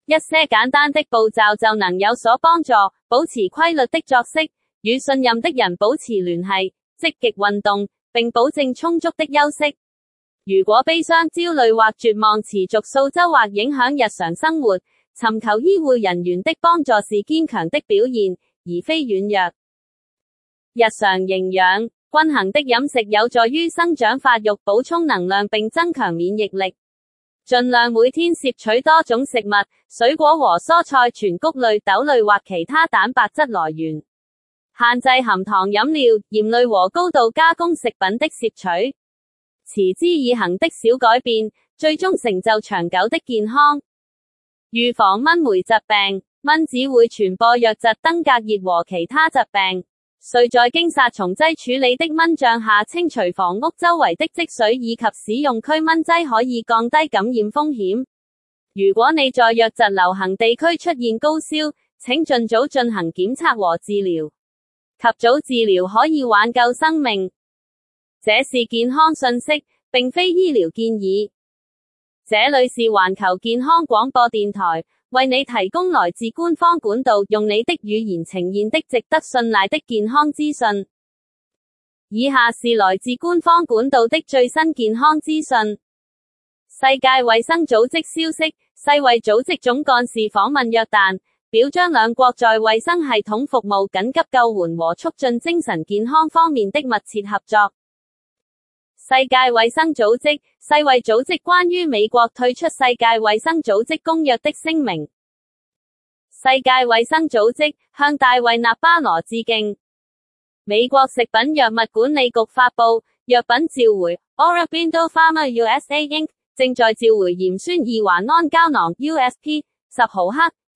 一些簡單的步驟就能有所幫助，保持規律的作息，與信任的人保持聯繫，積極運動，並保證充足的休息。如果悲傷、焦慮或絕望持續數週或影響日常生活，尋求醫護人員的幫助是堅強的表現，而非軟弱。日常營養，均衡的飲食有助於生長發育、補充能量並增強免疫力。盡量每天攝取多種食物、水果和蔬菜、全穀類、豆類或其他蛋白質來源。限制含糖飲料、鹽類和高度加工食品的攝取。持之以恆的小改變，最終成就長久的健康。預防蚊媒疾病，蚊子會傳播瘧疾、登革熱和其他疾病。需在經殺蟲劑處理的蚊帳下清除房屋周圍的積水，以及使用驅蚊劑可以降低感染風險。如果你在瘧疾流行地區出現高燒，請盡早進行檢測和治療。及早治療可以挽救生命。這是健康信息，並非醫療建議。這裏是環球健康廣播電台，為你提供來自官方管道，用你的語言呈現的值得信賴的健康資訊。以下是來自官方管道的最新健康資訊。世界衛生組織消息，世衛組織總幹事訪問約旦，表彰兩國在衛生系統服務、緊急救援和促進精神健康方面的密切合作。世界衛生組織，世衛組織關於美國退出世界衛生組織公約的聲明。世界衛生組織向大衛納巴羅致敬。美國食品藥物管理局發布，藥品召回 Aurobindo Pharma USA Inc. 正在召回鹽酸二環胺膠囊 USP 10毫克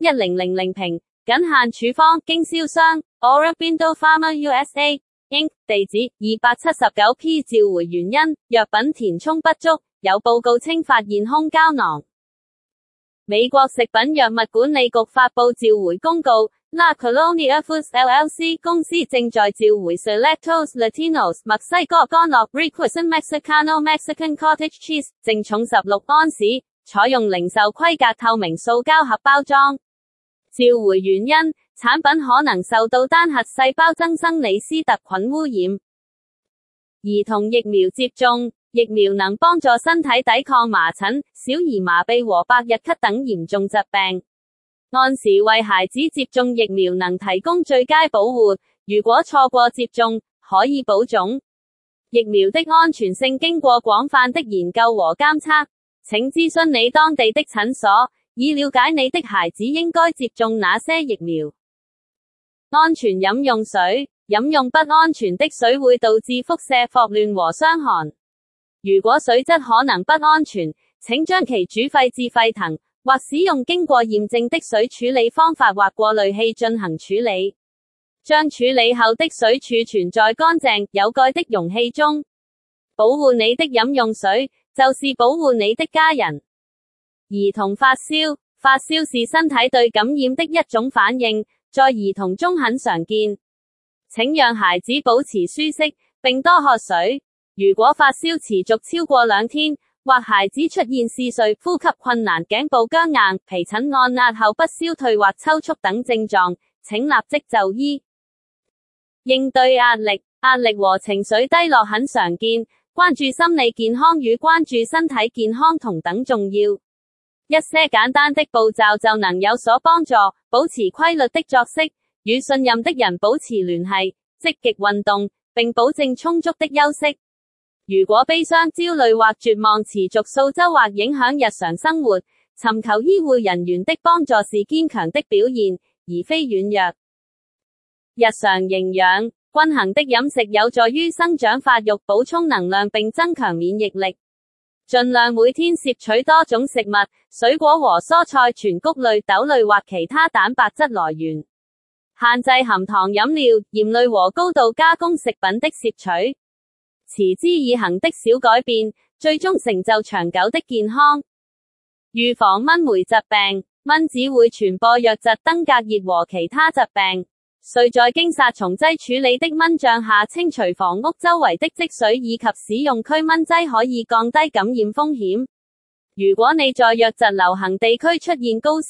1000瓶，僅限處方，經銷商 Aurobindo Pharma USA Inc. 地址279P 召回原因，藥品填充不足，有報告稱發現空膠囊。美國食品藥物管理局發布召回公告， La Colonia Foods LLC 公司正在召回 Selectos Latinos 墨西哥乾酪 Requesón Mexicano Mexican Cottage Cheese， 淨重16安士，採用零售規格透明塑膠盒包裝。召回原因，產品可能受到單核細胞增生李斯特菌污染。兒童疫苗接種，疫苗能幫助身體抵抗麻疹、小兒麻痹和百日咳等嚴重疾病。按時為孩子接種疫苗能提供最佳保護，如果錯過接種，可以保種。疫苗的安全性經過廣泛的研究和監測，請諮詢你當地的診所，以了解你的孩子應該接種哪些疫苗。安全飲用水，飲用不安全的水會導致腹瀉、霍亂和傷寒。如果水質可能不安全，請將其煮沸至沸騰，或使用經過驗證的水處理方法或過濾器進行處理。將處理後的水儲存在乾淨、有蓋的容器中。保護你的飲用水，就是保護你的家人。兒童發燒，發燒是身體對感染的一種反應，在兒童中很常見。請讓孩子保持舒適，並多喝水。如果發燒持續超過2天，或孩子出現嗜睡、呼吸困難、頸部僵硬、皮疹按壓後不消退或抽搐等症狀，請立即就醫。應對壓力，壓力和情緒低落很常見，關注心理健康與關注身體健康同等重要。一些簡單的步驟就能有所幫助，保持規律的作息，與信任的人保持聯繫，積極運動，並保證充足的休息。如果悲傷、焦慮或絕望持續數週或影響日常生活，尋求醫護人員的幫助是堅強的表現，而非軟弱。日常營養，均衡的飲食有助於生長發育、補充能量並增強免疫力。盡量每天攝取多種食物、水果和蔬菜、全穀類、豆類或其他蛋白質來源。限制含糖飲料、鹽類和高度加工食品的攝取。持之以恆的小改變，最終成就長久的健康。預防蚊媒疾病，蚊子會傳播瘧疾、登革熱和其他疾病。需在經殺蟲劑處理的蚊帳下清除房屋周圍的積水，以及使用驅蚊劑可以降低感染風險。如果你在瘧疾流行地區出現高燒，